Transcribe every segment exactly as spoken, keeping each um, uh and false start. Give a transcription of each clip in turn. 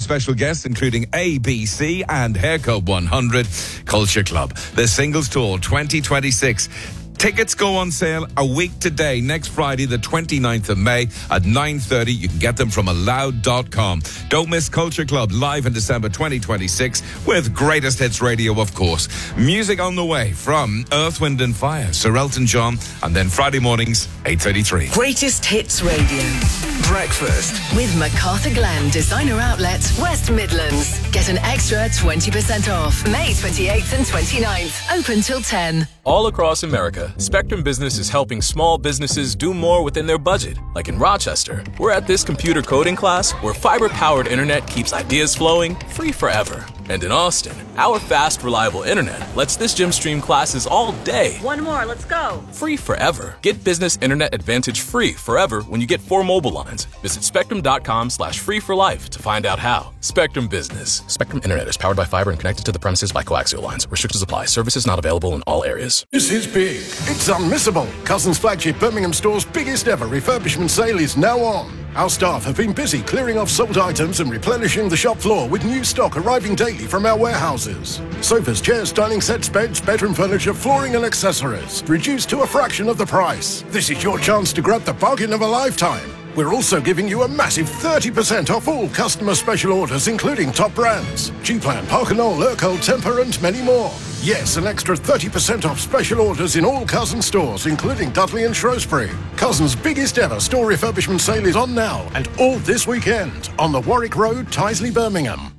special guests, including A B C and Haircut one hundred Culture Club. The Singles Tour twenty twenty-six. Tickets go on sale a week today, next Friday, the twenty-ninth of May at nine thirty. You can get them from aloud dot com. Don't miss Culture Club live in December twenty twenty-six with Greatest Hits Radio, of course. Music on the way from Earth, Wind and Fire, Sir Elton John, and then Friday mornings, eight thirty-three. Greatest Hits Radio. Breakfast with MacArthur Glen Designer Outlet, West Midlands. Get an extra twenty percent off May twenty-eighth and twenty-ninth. Open till ten. All across America, Spectrum Business is helping small businesses do more within their budget. Like in Rochester, we're at this computer coding class where fiber-powered internet keeps ideas flowing free forever. And in Austin, our fast, reliable internet lets this gym stream classes all day. One more, let's go. Free forever. Get Business Internet Advantage free forever when you get four mobile lines. Visit spectrum.com slash free for life to find out how. Spectrum Business. Spectrum Internet is powered by fiber and connected to the premises by coaxial lines. Restrictions apply. Services not available in all areas. This is big. It's unmissable. Cousins flagship Birmingham store's biggest ever refurbishment sale is now on. Our staff have been busy clearing off sold items and replenishing the shop floor with new stock arriving daily from our warehouses. Sofas, chairs, dining sets, beds, bedroom furniture, flooring and accessories. Reduced to a fraction of the price. This is your chance to grab the bargain of a lifetime. We're also giving you a massive thirty percent off all customer special orders, including top brands. G-Plan, Parker Knoll, Urkel, Temper and many more. Yes, an extra thirty percent off special orders in all Cousins stores, including Dudley and Shrewsbury. Cousins' biggest ever store refurbishment sale is on now and all this weekend on the Warwick Road, Tyseley, Birmingham.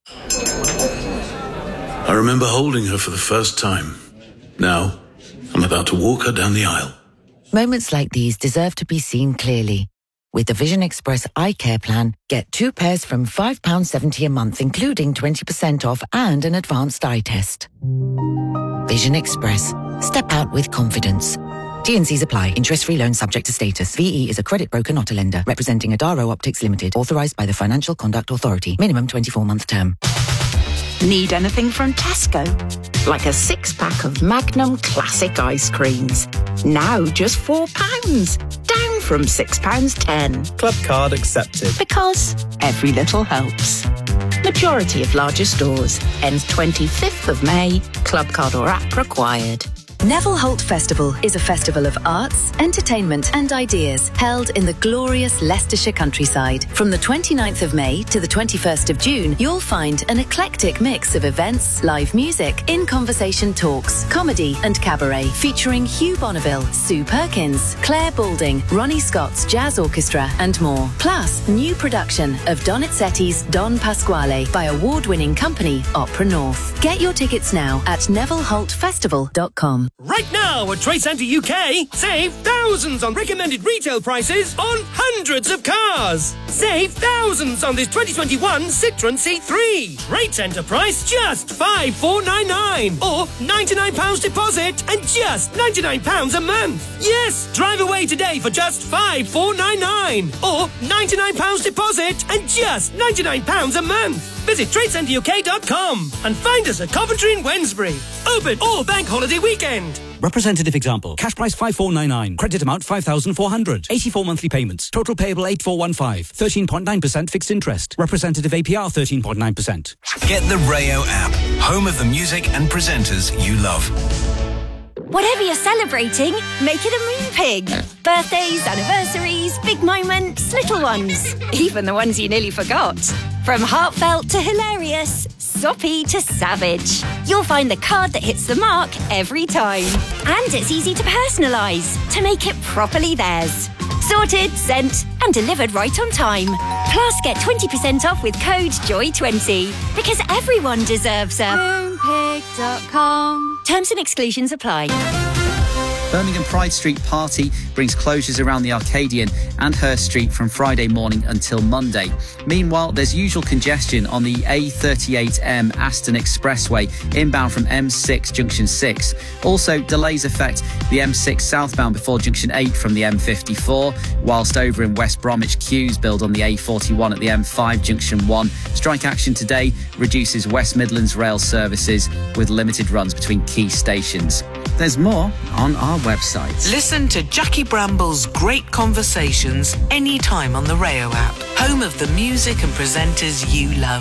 I remember holding her for the first time. Now, I'm about to walk her down the aisle. Moments like these deserve to be seen clearly. With the Vision Express Eye Care Plan, get two pairs from five pounds seventy a month, including twenty percent off and an advanced eye test. Vision Express. Step out with confidence. T and C's apply. Interest-free loan subject to status. V E is a credit broker, not a lender. Representing Adaro Optics Limited. Authorised by the Financial Conduct Authority. Minimum twenty-four month term. Need anything from Tesco? Like a six-pack of Magnum Classic ice creams. Now just four pounds. Down from six pounds ten. Club card accepted. Because every little helps. Majority of larger stores. Ends twenty-fifth of May. Club card or app required. Neville Holt Festival is a festival of arts, entertainment and ideas held in the glorious Leicestershire countryside. From the twenty-ninth of May to the twenty-first of June, you'll find an eclectic mix of events, live music, in-conversation talks, comedy and cabaret, featuring Hugh Bonneville, Sue Perkins, Claire Balding, Ronnie Scott's Jazz Orchestra and more. Plus, new production of Donizetti's Don Pasquale by award-winning company Opera North. Get your tickets now at neville holt festival dot com. Right now at Trade Centre U K, save thousands on recommended retail prices on hundreds of cars. Save thousands on this twenty twenty-one Citroën C three. Trade Centre price just five thousand four hundred ninety-nine pounds or ninety-nine pounds deposit and just ninety-nine pounds a month. Yes, drive away today for just five thousand four hundred ninety-nine pounds or ninety-nine pounds deposit and just ninety-nine pounds a month. Visit trade centre U K dot com and find us at Coventry and Wednesbury. Open all bank holiday weekend. Representative example. Cash price five thousand four hundred ninety-nine. Credit amount five thousand four hundred. eighty-four monthly payments. Total payable eight thousand four hundred fifteen. thirteen point nine percent fixed interest. Representative A P R thirteen point nine percent. Get the Rayo app. Home of the music and presenters you love. Whatever you're celebrating, make it a moon pig. Birthdays, anniversaries, big moments, little ones. Even the ones you nearly forgot. From heartfelt to hilarious, soppy to savage. You'll find the card that hits the mark every time. And it's easy to personalise, to make it properly theirs. Sorted, sent and delivered right on time. Plus get twenty percent off with code joy twenty. Because everyone deserves a moon pig dot com. Terms and exclusions apply. Birmingham Pride Street Party brings closures around the Arcadian and Hurst Street from Friday morning until Monday. Meanwhile, there's usual congestion on the A thirty-eight M Aston Expressway inbound from M six Junction six. Also, delays affect the M six southbound before Junction eight from the M fifty-four, whilst over in West Bromwich, queues build on the A forty-one at the M five Junction one. Strike action today reduces West Midlands rail services with limited runs between key stations. There's more on our website. Listen to Jackie Bramble's great conversations anytime on the Rayo app. Home of the music and presenters you love.